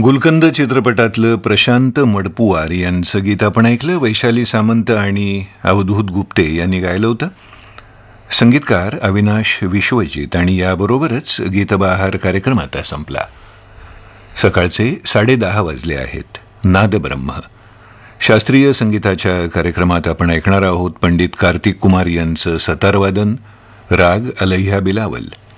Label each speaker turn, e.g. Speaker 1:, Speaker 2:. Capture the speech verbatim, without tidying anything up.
Speaker 1: गुलकंद चित्रपटातलं प्रशांत मडपुवार यांचं गीत आपण ऐकलं. वैशाली सामंत आणि अवधूत गुप्ते यांनी गायलं होतं. संगीतकार अविनाश विश्वजित. आणि याबरोबरच गीतबहार कार्यक्रम आता संपला. सकाळचे साडेदहा वाजले आहेत. नादब्रह्म शास्त्रीय संगीताच्या कार्यक्रमात आपण ऐकणार आहोत पंडित कार्तिक कुमार यांचं सतारवादन, राग अलैह्या बिलावल.